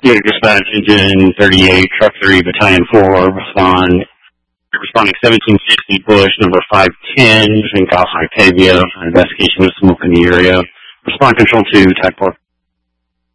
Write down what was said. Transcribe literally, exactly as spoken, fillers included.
Unit dispatch, engine thirty-eight, truck three, battalion four, respond, responding seventeen sixty Bush, number five ten, between Goss and Octavia, investigation of smoke in the area. Respond control two, type four.